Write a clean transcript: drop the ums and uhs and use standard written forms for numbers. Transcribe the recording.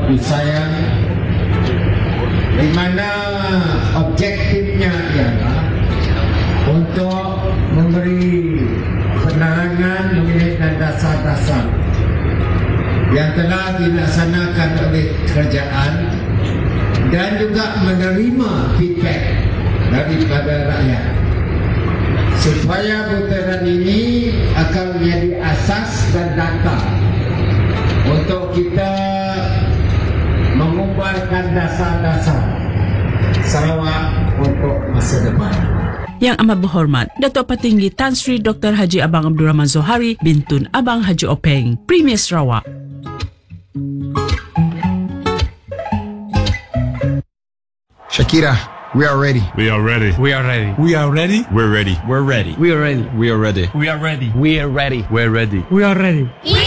disayang, di mana objektifnya ialah untuk memberi penerangan mengenai dasar-dasar yang telah dilaksanakan oleh kerajaan dan juga menerima feedback daripada rakyat supaya putaran ini akan menjadi asas dan data untuk kita mengubahkan dasar-dasar Sarawak untuk masa depan. Yang amat berhormat, Datuk Petinggi Tan Sri Dr. Haji Abang Abdul Rahman Zohari, Bintun Abang Haji Openg, Premier Sarawak. Shakira, we are ready. We are ready. We are ready. We are ready. We're ready. We're ready. We are ready. We are ready. We are ready. We are ready. We're ready. We are ready. We are ready.